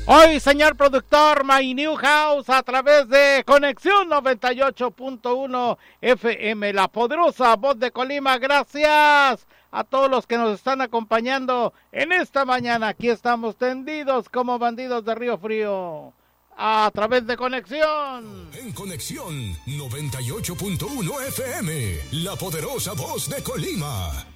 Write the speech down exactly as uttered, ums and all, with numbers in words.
Hoy, señor productor, My New House a través de Conexión noventa y ocho punto uno F M, la poderosa voz de Colima. Gracias a todos los que nos están acompañando en esta mañana. Aquí estamos tendidos como bandidos de Río Frío a través de Conexión. En Conexión noventa y ocho punto uno F M, la poderosa voz de Colima.